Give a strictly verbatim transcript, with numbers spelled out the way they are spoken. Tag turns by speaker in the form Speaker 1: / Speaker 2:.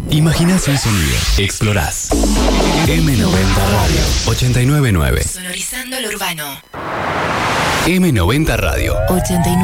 Speaker 1: Imaginás un sonido. Explorás. eme noventa Radio ochenta y nueve punto nueve.
Speaker 2: Sonorizando lo urbano.
Speaker 1: eme noventa Radio
Speaker 2: ochenta y nueve.